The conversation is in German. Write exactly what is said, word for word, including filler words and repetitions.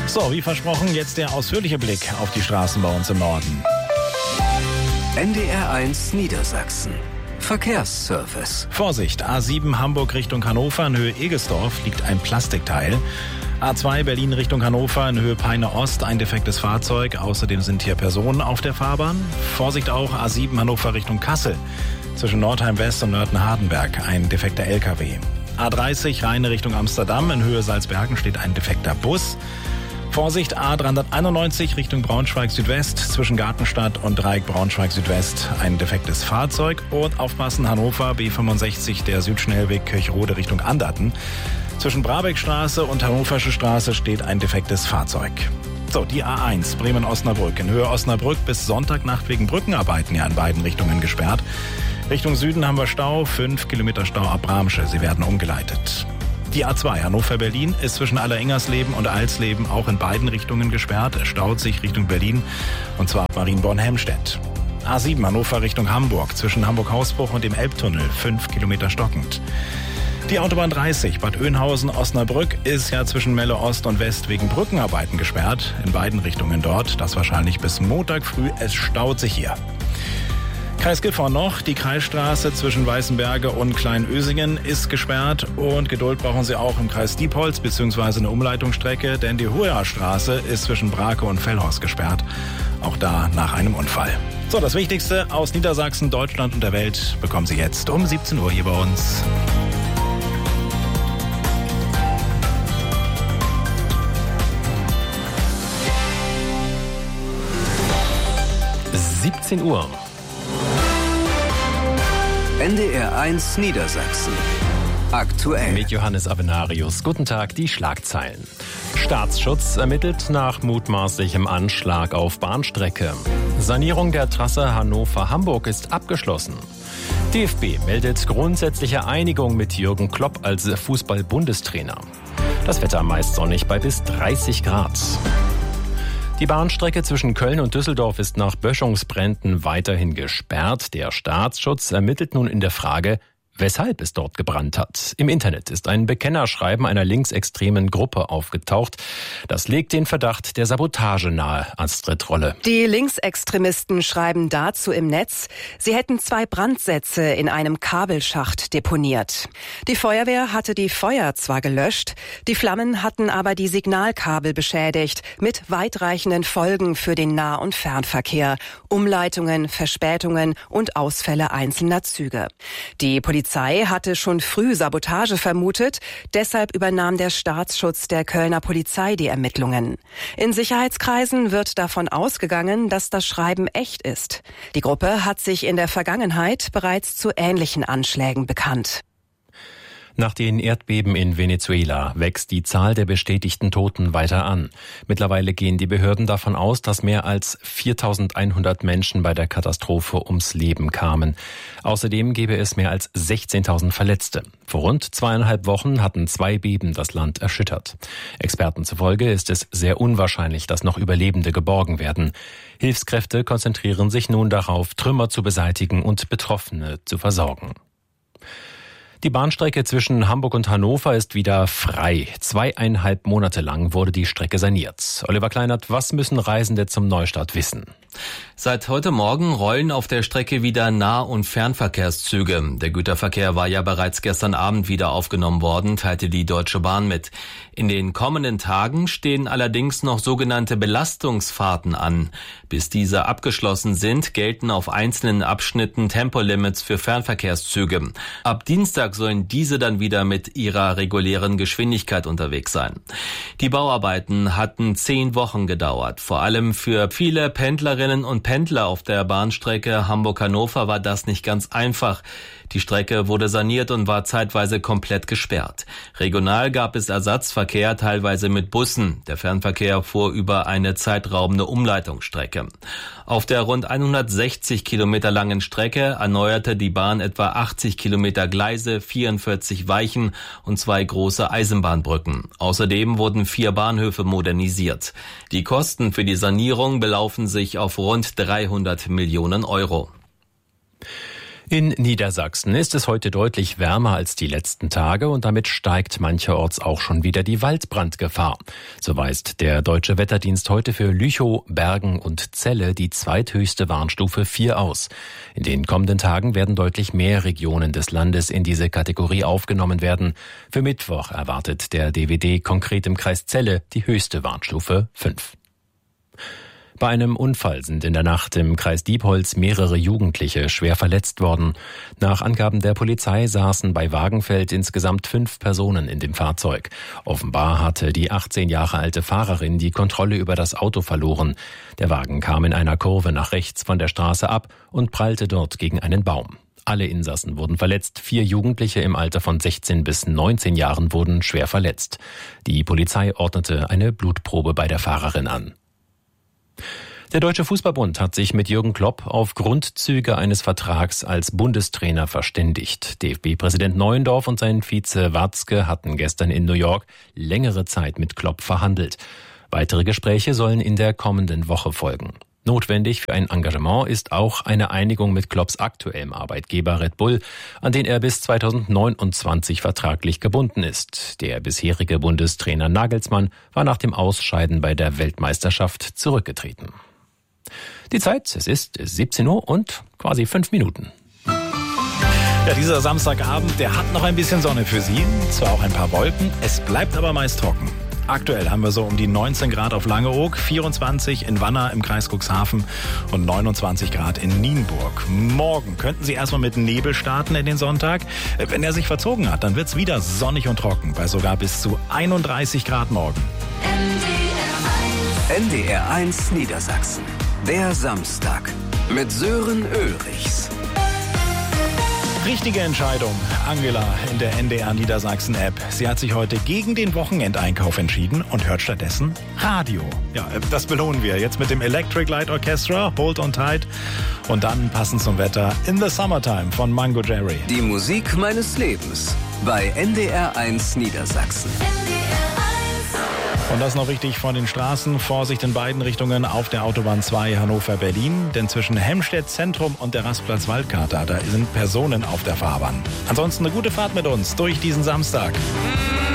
So, wie versprochen, jetzt der ausführliche Blick auf die Straßen bei uns im Norden. N D R eins Niedersachsen. Verkehrsservice. Vorsicht, A sieben Hamburg Richtung Hannover in Höhe Egesdorf liegt ein Plastikteil. A zwei Berlin Richtung Hannover in Höhe Peine Ost, ein defektes Fahrzeug. Außerdem sind hier Personen auf der Fahrbahn. Vorsicht auch A sieben Hannover Richtung Kassel. Zwischen Nordheim West und Nörten-Hardenberg ein defekter L K W. A dreißig Rheine Richtung Amsterdam in Höhe Salzbergen steht ein defekter Bus. Vorsicht, A dreihunderteinundneunzig Richtung Braunschweig Südwest, zwischen Gartenstadt und Dreieck Braunschweig Südwest ein defektes Fahrzeug. Und aufpassen, Hannover B fünfundsechzig, der Südschnellweg Kirchrode Richtung Anderten. Zwischen Brabeckstraße und Hannoversche Straße steht ein defektes Fahrzeug. So, die A eins Bremen-Osnabrück in Höhe Osnabrück bis Sonntagnacht wegen Brückenarbeiten ja in beiden Richtungen gesperrt. Richtung Süden haben wir Stau, fünf Kilometer Stau ab Bramsche, sie werden umgeleitet. Die A zwei Hannover-Berlin ist zwischen Alleringhersleben und Alsleben auch in beiden Richtungen gesperrt. Es staut sich Richtung Berlin und zwar ab Marienborn-Helmstedt. A sieben Hannover Richtung Hamburg zwischen Hamburg-Hausbruch und dem Elbtunnel, fünf Kilometer stockend. Die Autobahn dreißig Bad Oeynhausen-Osnabrück ist ja zwischen Melle Ost und West wegen Brückenarbeiten gesperrt. In beiden Richtungen dort, das wahrscheinlich bis Montag früh. Es staut sich hier. Kreis Gifhorn noch, die Kreisstraße zwischen Weißenberge und Kleinösingen ist gesperrt und Geduld brauchen Sie auch im Kreis Diepholz bzw. eine Umleitungsstrecke, denn die Hoher-Straße ist zwischen Brake und Fellhorst gesperrt, auch da nach einem Unfall. So, das Wichtigste aus Niedersachsen, Deutschland und der Welt bekommen Sie jetzt um siebzehn Uhr hier bei uns. siebzehn Uhr. N D R eins Niedersachsen. Aktuell. Mit Johannes Avenarius. Guten Tag, die Schlagzeilen. Staatsschutz ermittelt nach mutmaßlichem Anschlag auf Bahnstrecke. Sanierung der Trasse Hannover-Hamburg ist abgeschlossen. D F B meldet grundsätzliche Einigung mit Jürgen Klopp als Fußball-Bundestrainer. Das Wetter meist sonnig bei bis dreißig Grad. Die Bahnstrecke zwischen Köln und Düsseldorf ist nach Böschungsbränden weiterhin gesperrt. Der Staatsschutz ermittelt nun in der Frage, weshalb es dort gebrannt hat. Im Internet ist ein Bekennerschreiben einer linksextremen Gruppe aufgetaucht. Das legt den Verdacht der Sabotage nahe, Astrid Rolle. Die Linksextremisten schreiben dazu im Netz, sie hätten zwei Brandsätze in einem Kabelschacht deponiert. Die Feuerwehr hatte die Feuer zwar gelöscht, die Flammen hatten aber die Signalkabel beschädigt, mit weitreichenden Folgen für den Nah- und Fernverkehr, Umleitungen, Verspätungen und Ausfälle einzelner Züge. Die Polizei Die Polizei hatte schon früh Sabotage vermutet, deshalb übernahm der Staatsschutz der Kölner Polizei die Ermittlungen. In Sicherheitskreisen wird davon ausgegangen, dass das Schreiben echt ist. Die Gruppe hat sich in der Vergangenheit bereits zu ähnlichen Anschlägen bekannt. Nach den Erdbeben in Venezuela wächst die Zahl der bestätigten Toten weiter an. Mittlerweile gehen die Behörden davon aus, dass mehr als viertausendeinhundert Menschen bei der Katastrophe ums Leben kamen. Außerdem gäbe es mehr als sechzehntausend Verletzte. Vor rund zweieinhalb Wochen hatten zwei Beben das Land erschüttert. Experten zufolge ist es sehr unwahrscheinlich, dass noch Überlebende geborgen werden. Hilfskräfte konzentrieren sich nun darauf, Trümmer zu beseitigen und Betroffene zu versorgen. Die Bahnstrecke zwischen Hamburg und Hannover ist wieder frei. Zweieinhalb Monate lang wurde die Strecke saniert. Oliver Kleinert, was müssen Reisende zum Neustart wissen? Seit heute Morgen rollen auf der Strecke wieder Nah- und Fernverkehrszüge. Der Güterverkehr war ja bereits gestern Abend wieder aufgenommen worden, teilte die Deutsche Bahn mit. In den kommenden Tagen stehen allerdings noch sogenannte Belastungsfahrten an. Bis diese abgeschlossen sind, gelten auf einzelnen Abschnitten Tempolimits für Fernverkehrszüge. Ab Dienstag sollen diese dann wieder mit ihrer regulären Geschwindigkeit unterwegs sein. Die Bauarbeiten hatten zehn Wochen gedauert. Vor allem für viele Pendlerinnen und Pendler auf der Bahnstrecke Hamburg-Hannover war das nicht ganz einfach. Die Strecke wurde saniert und war zeitweise komplett gesperrt. Regional gab es Ersatzverkehr, teilweise mit Bussen. Der Fernverkehr fuhr über eine zeitraubende Umleitungsstrecke. Auf der rund hundertsechzig Kilometer langen Strecke erneuerte die Bahn etwa achtzig Kilometer Gleise, vierundvierzig Weichen und zwei große Eisenbahnbrücken. Außerdem wurden vier Bahnhöfe modernisiert. Die Kosten für die Sanierung belaufen sich auf rund dreihundert Millionen Euro. In Niedersachsen ist es heute deutlich wärmer als die letzten Tage und damit steigt mancherorts auch schon wieder die Waldbrandgefahr. So weist der Deutsche Wetterdienst heute für Lüchow, Bergen und Celle die zweithöchste Warnstufe vier aus. In den kommenden Tagen werden deutlich mehr Regionen des Landes in diese Kategorie aufgenommen werden. Für Mittwoch erwartet der D W D konkret im Kreis Celle die höchste Warnstufe fünf. Bei einem Unfall sind in der Nacht im Kreis Diepholz mehrere Jugendliche schwer verletzt worden. Nach Angaben der Polizei saßen bei Wagenfeld insgesamt fünf Personen in dem Fahrzeug. Offenbar hatte die achtzehn Jahre alte Fahrerin die Kontrolle über das Auto verloren. Der Wagen kam in einer Kurve nach rechts von der Straße ab und prallte dort gegen einen Baum. Alle Insassen wurden verletzt. Vier Jugendliche im Alter von sechzehn bis neunzehn Jahren wurden schwer verletzt. Die Polizei ordnete eine Blutprobe bei der Fahrerin an. Der Deutsche Fußballbund hat sich mit Jürgen Klopp auf Grundzüge eines Vertrags als Bundestrainer verständigt. D F B-Präsident Neuendorf und sein Vize Watzke hatten gestern in New York längere Zeit mit Klopp verhandelt. Weitere Gespräche sollen in der kommenden Woche folgen. Notwendig für ein Engagement ist auch eine Einigung mit Klopps aktuellem Arbeitgeber Red Bull, an den er bis zweitausendneunundzwanzig vertraglich gebunden ist. Der bisherige Bundestrainer Nagelsmann war nach dem Ausscheiden bei der Weltmeisterschaft zurückgetreten. Die Zeit, es ist siebzehn Uhr und quasi fünf Minuten. Ja, dieser Samstagabend, der hat noch ein bisschen Sonne für Sie, zwar auch ein paar Wolken, es bleibt aber meist trocken. Aktuell haben wir so um die neunzehn Grad auf Langeoog, vierundzwanzig in Wanner im Kreis Cuxhaven und neunundzwanzig Grad in Nienburg. Morgen könnten Sie erstmal mit Nebel starten in den Sonntag. Wenn er sich verzogen hat, dann wird's wieder sonnig und trocken, bei sogar bis zu einunddreißig Grad morgen. N D R eins Niedersachsen. Der Samstag mit Sören Ulrichs. Richtige Entscheidung, Angela in der N D R Niedersachsen App. Sie hat sich heute gegen den Wochenendeinkauf entschieden und hört stattdessen Radio. Ja, das belohnen wir jetzt mit dem Electric Light Orchestra, Hold on Tight und dann passend zum Wetter In the Summertime von Mango Jerry. Die Musik meines Lebens bei N D R eins Niedersachsen. Und das noch richtig von den Straßen. Vorsicht in beiden Richtungen auf der Autobahn zwei Hannover-Berlin. Denn zwischen Hemstedt Zentrum und der Rastplatz Waldkater, da sind Personen auf der Fahrbahn. Ansonsten eine gute Fahrt mit uns durch diesen Samstag.